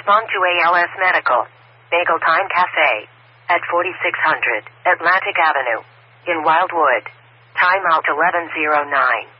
on to ALS Medical. Bagel Time Cafe. At 4600 Atlantic Avenue. In Wildwood. Time out 11:09.